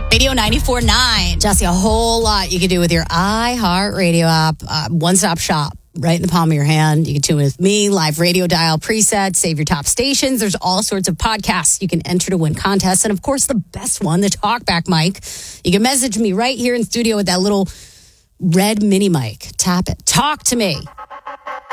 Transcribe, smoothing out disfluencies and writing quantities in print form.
Radio 94.9. Jesse, a whole lot you can do with your iHeartRadio app. One-stop shop right in the palm of your hand. You can tune in with me, live radio dial presets, save your top stations. There's all sorts of podcasts you can enter to win contests. And, of course, the best one, the TalkBack mic. You can message me right here in studio with that little red mini mic. Tap it. Talk to me.